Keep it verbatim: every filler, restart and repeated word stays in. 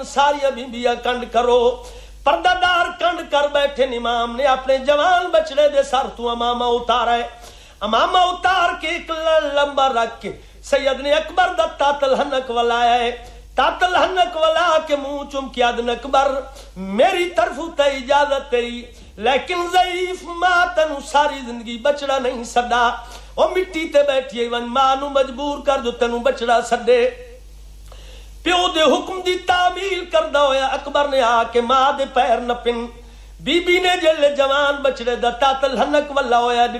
आखन सारिया बीबियां कंड करो। पर्दादार कंड कर बैठे इमाम ने अपने जवान बछड़े दे सर तू अमामा उतारा है। अमामा उतार के एक लंबा रख के सैयद ने अकबर दा तातल हनक वलाया है। तातल हनक वला के मुंह चुम के अदन अकबर मेरी तरफ ते इजाजत तेरी, लेकिन ज़ईफ मां तनु सारी जिंदगी बछड़ा नहीं सदा। ओ मिट्टी ते बैठी वन मां नु मजबूर कर जो तनु बछड़ा सदे। प्यो दे हुक्म दी तामील करदा होया अकबर ने आके मां दे पैर नपिन। बीबी ने जेले जवान बछड़े दा तातल हनक वला होया